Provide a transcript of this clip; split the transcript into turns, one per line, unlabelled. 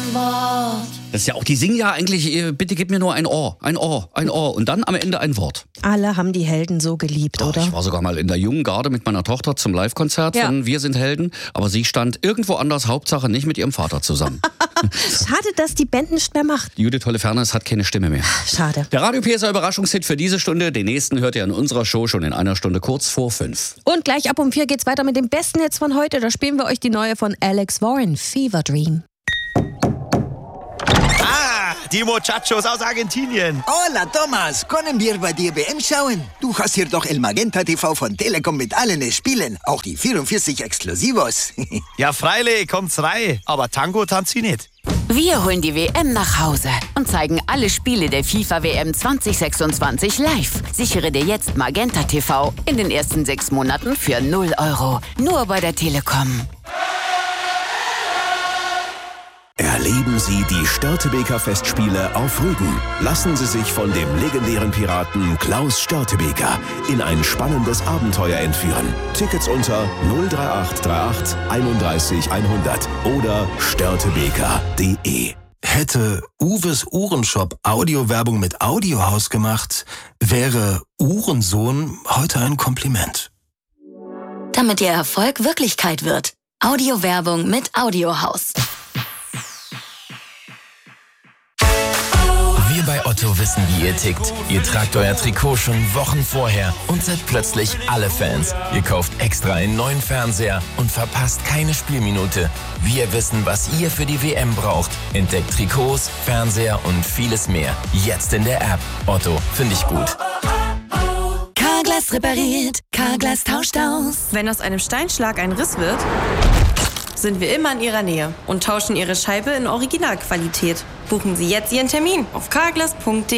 Wort.
Das ist ja auch, die singen ja eigentlich, bitte gib mir nur ein Ohr, ein Ohr, ein Ohr und dann am Ende ein Wort.
Alle haben die Helden so geliebt, oder?
Ich war sogar mal in der jungen Garde mit meiner Tochter zum Live-Konzert von Wir sind Helden, aber sie stand irgendwo anders, Hauptsache nicht mit ihrem Vater zusammen.
Schade, dass die Band nicht mehr macht.
Judith Holofernes hat keine Stimme mehr.
Schade.
Der Radio PSA Überraschungshit für diese Stunde, den nächsten hört ihr in unserer Show schon in einer Stunde kurz vor 5.
Und gleich ab um 4 geht's weiter mit den besten Hits von heute. Da spielen wir euch die neue von Alex Warren, Fever Dream.
Die Muchachos aus Argentinien.
Hola, Thomas. Können wir bei dir WM schauen? Du hast hier doch El Magenta TV von Telekom mit allen Spielen. Auch die 44 Exklusivos.
Ja, freilich, kommt's rein. Aber Tango tanzt sie nicht.
Wir holen die WM nach Hause und zeigen alle Spiele der FIFA-WM 2026 live. Sichere dir jetzt Magenta TV in den ersten 6 Monaten für 0 €. Nur bei der Telekom.
Erleben Sie die Störtebeker Festspiele auf Rügen. Lassen Sie sich von dem legendären Piraten Klaus Störtebeker in ein spannendes Abenteuer entführen. Tickets unter 03838 31 100 oder störtebeker.de.
Hätte Uwes Uhrenshop Audiowerbung mit Audiohaus gemacht, wäre Uhrensohn heute ein Kompliment.
Damit Ihr Erfolg Wirklichkeit wird. Audiowerbung mit Audiohaus.
Wir bei Otto wissen, wie ihr tickt. Ihr tragt euer Trikot schon Wochen vorher und seid plötzlich alle Fans. Ihr kauft extra einen neuen Fernseher und verpasst keine Spielminute. Wir wissen, was ihr für die WM braucht. Entdeckt Trikots, Fernseher und vieles mehr. Jetzt in der App. Otto, finde ich gut.
Carglass repariert, Carglass tauscht aus.
Wenn aus einem Steinschlag ein Riss wird, sind wir immer in Ihrer Nähe und tauschen Ihre Scheibe in Originalqualität. Buchen Sie jetzt Ihren Termin auf carglass.de.